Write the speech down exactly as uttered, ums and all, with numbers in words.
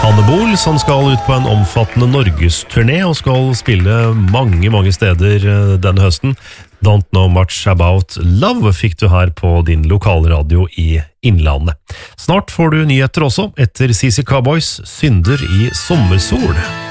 Anne Bol, som skal ut på en omfattende Norgesturné og skal spille mange, mange steder denne høsten. Don't Know Much About Love fikk du her på din lokalradio i Innlandet. Snart får du nyheter også etter C C Cowboys Synder i sommersol.